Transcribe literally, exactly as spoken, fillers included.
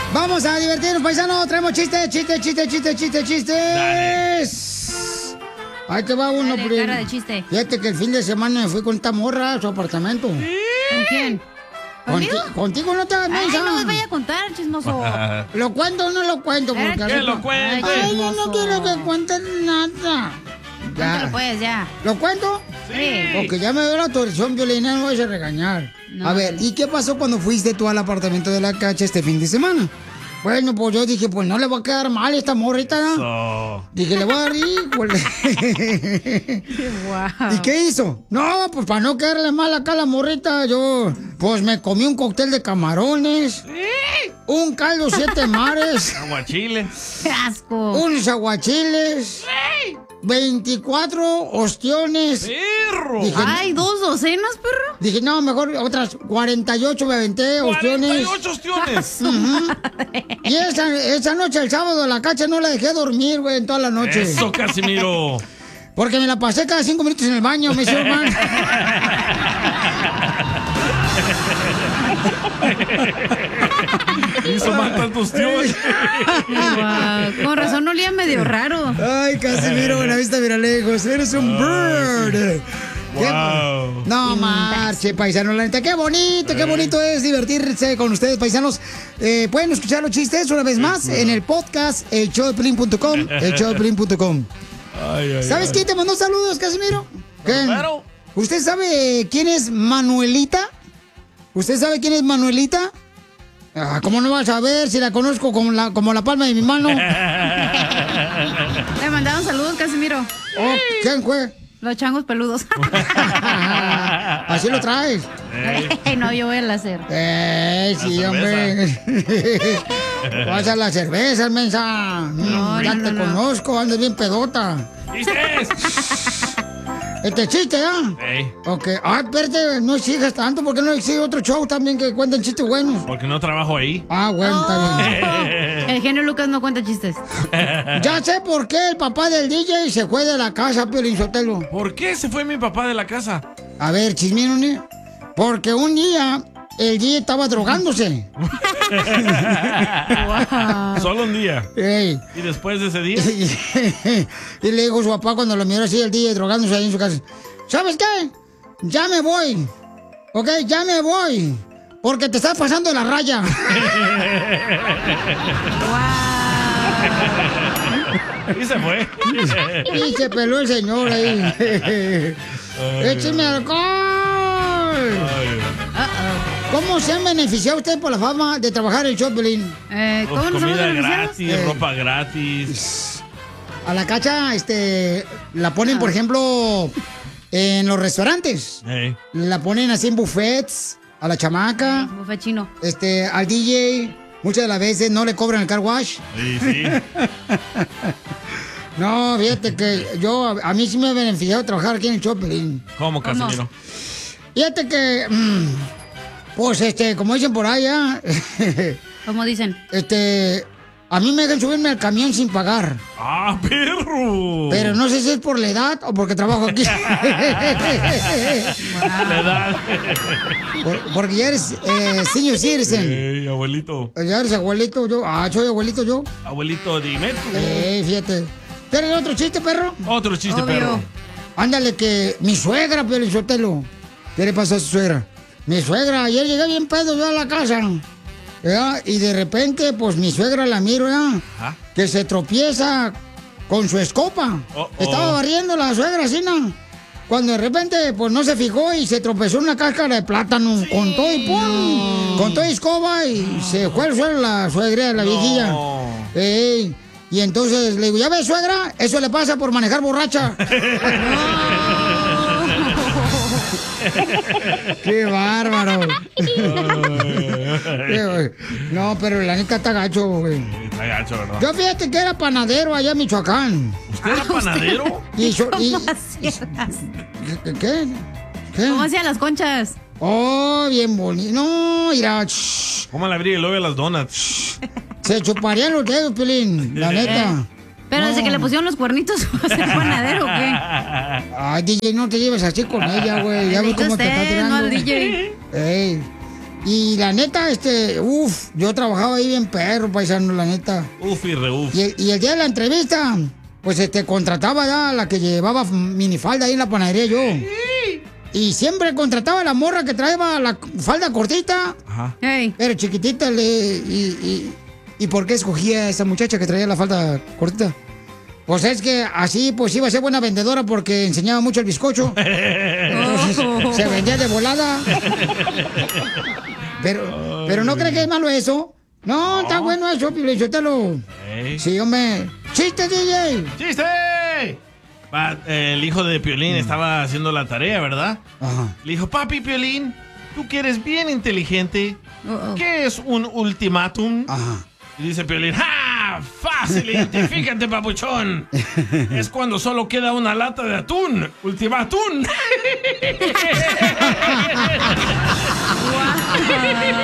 Vamos a divertirnos, paisanos. Traemos chistes, chistes, chistes, chistes, chistes, chistes. Dale. Ahí te va uno, Dale, primo. cara de chiste. Fíjate que el fin de semana me fui con esta morra a su apartamento. ¿Con quién? ¿Conmigo? Conti- contigo no te hagas Ay, mensa. no os vaya a contar, chismoso. ¿Lo cuento o no lo cuento? Eh, Porque que al lo rato- cuente. Ay, yo no Chismoso. quiero que cuentes nada. Cuéntalo pues, ya. ¿Lo cuento? Sí. Porque ya me dio la autorización, Violina, no vayas a regañar. No. A ver, ¿y qué pasó cuando fuiste tú al apartamento de la Cacha este fin de semana? Bueno, pues yo dije, pues no le va a quedar mal esta morrita, ¿no? So. Dije, le voy a dar híjole. ¿Y qué hizo? No, pues para no quedarle mal acá a la morrita, yo pues me comí un cóctel de camarones, un caldo siete mares, Aguachile. ¡Qué asco! unos aguachiles, veinticuatro ostiones. ¡Perro! Dije, Ay, ¿dos docenas, perro? Dije, no, mejor otras cuarenta y ocho me aventé ostiones. cuarenta y ocho ostiones. Ujú. Y esa, esa noche, el sábado, la Cacha no la dejé dormir, güey, en toda la noche. Eso, Casimiro. Porque me la pasé cada cinco minutos en el baño, me hicieron mal. Hizo mal tantos tíos. Guau, con razón olía medio raro. Ay, Casimiro, buena vista, mira lejos. Eres un bird. Qué- Wow. No marche, paisano, la neta, qué bonito, qué bonito es divertirse con ustedes, paisanos. Eh, pueden escuchar los chistes una vez más en el podcast el show de pelín punto com, el show de pelín punto com. Ay, ay, ¿Sabes ay. quién te mandó saludos, Casimiro? ¿Quién? Claro. ¿Usted sabe quién es Manuelita? ¿Usted sabe quién es Manuelita? Ah, ¿cómo no vas a saber si la conozco como la, como la palma de mi mano? Le mandaron saludos, Casimiro. Oh, ¿quién fue? Los changos peludos. Así lo traes. Ey, no, yo voy a hacer. Eh, sí, La hombre. Pasa la cerveza, mensa. No, ya no, te no, no. conozco, andas bien pedota. ¡Chistes! Este chiste, ¿ya? Ey, Ok. Ay, espérate, no exigas tanto, porque no exige otro show también que cuenten chistes buenos. porque no trabajo ahí. Ah, bueno, está bien. El genio Lucas no cuenta chistes. Ya sé por qué el papá del D J se fue de la casa, Piolín Sotelo. ¿Por qué se fue mi papá de la casa? A ver, chismino, ¿no? Porque un día el D J estaba drogándose. Solo un día. Ey. Y después de ese día. Y le dijo su papá cuando lo miró así el D J drogándose ahí en su casa. ¿Sabes qué? Ya me voy. Ok, ya me voy. Porque te estás pasando la raya. Y se fue. Y se peló el señor ahí. ¡Écheme alcohol! Ay, ¿Cómo se han beneficiado ustedes por la fama de trabajar en Choplin? Eh, pues ¿Cómo nos hemos comida beneficiado? gratis, Eh. ropa gratis. A la Cacha, este, la ponen, por ejemplo, en los restaurantes. Ey. La ponen así en buffets, a la chamaca, Buffet chino. este, al D J. Muchas de las veces no le cobran el car wash. Sí, sí. No, fíjate que yo, a, a mí sí me ha beneficiado trabajar aquí en el Choplin. ¿Cómo, Casimiro? Fíjate que, mm, pues, este, como dicen por allá, ¿Cómo dicen? este, a mí me dejan subirme al camión sin pagar. ¡Ah, perro! Pero no sé si es por la edad o porque trabajo aquí. La edad. Por- porque ya eres eh, senior citizen. Ey, abuelito. Ya eres abuelito yo. Ah, soy abuelito yo. Abuelito, dime tú. Eh, fíjate. ¿Tienes otro chiste, perro? Otro chiste, Obvio. perro. Ándale, que mi suegra, Pelizotelo. ¿Qué le pasó a su suegra? Mi suegra, ayer llegué bien pedo yo a la casa. ¿Verdad? Y de repente, pues mi suegra la miro, ¿verdad? Ajá. Que se tropieza con su escopa. Oh, oh. Estaba barriendo la suegra, así, ¿no? Cuando de repente, pues no se fijó y se tropezó en una cáscara de plátano con todo y pum, con todo y escoba y se fue al suelo la suegra, la viejilla. No. Ey, y entonces le digo, ¿ya ves, suegra? Eso le pasa por manejar borracha. ¡Qué bárbaro! Qué- no, pero la neta está gacho, güey. Está gacho, ¿verdad? Yo fíjate que era panadero allá en Michoacán. ¿Usted era panadero? Y, so- y- ¿Cómo hacías? ¿Qué? ¿Qué? ¿Qué? ¿Cómo hacían las conchas? Oh, bien bonito. No, mira, shh, ¿Cómo le abrí el hoyo a las donuts? se chuparían los dedos, Pelín, la neta. Pero desde No. que le pusieron los cuernitos, ¿va a ser panadero o qué? Ay, D J, no te lleves así con ella, güey. Ya ves Bendito cómo te está usted, tirando. no al D J. Ey. Y la neta, este, uff, yo trabajaba ahí bien perro, paisano, la neta. Uf y re uf. Y, y el día de la entrevista, pues este, contrataba ya a la que llevaba minifalda ahí en la panadería yo. Y siempre contrataba a la morra que traía la falda cortita. Ajá. Hey. Pero chiquitita, le, y, y, ¿y por qué escogía a esa muchacha que traía la falda cortita? Pues es que así pues iba a ser buena vendedora porque enseñaba mucho el bizcocho. Entonces Oh. se vendía de volada. Pero, pero ¿no cree que es malo eso? No, está bueno eso, Piolichotelo. Ey. Sí, hombre. ¡Chiste, D J! ¡Chiste! Va, eh, el hijo de Piolín estaba haciendo la tarea, ¿verdad? Ajá. Le dijo, papi Piolín, tú que eres bien inteligente, Uh-oh. ¿qué es un ultimátum? Ajá. Y dice Piolín, ¡ja! ¡Fácil! Identifícate, papuchón. Es cuando solo queda una lata de atún. ¡Ultimátum!